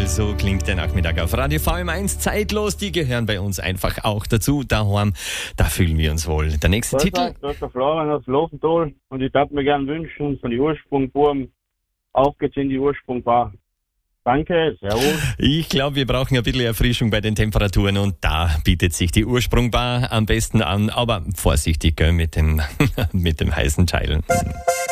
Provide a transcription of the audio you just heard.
wohl, so klingt der Nachmittag auf Radio VM1. Zeitlos, die gehören bei uns einfach auch dazu. Daheim, da fühlen wir uns wohl. Der nächste Titel. Das ist der Florian aus Lofenthal und ich würde mir gerne wünschen, von den Ursprungbuben, auf geht's in die Ursprungbar. Danke, servus. Ich glaube, wir brauchen ein bisschen Erfrischung bei den Temperaturen und da bietet sich die Ursprungbar am besten an. Aber vorsichtig, gell, mit dem heißen Teilen.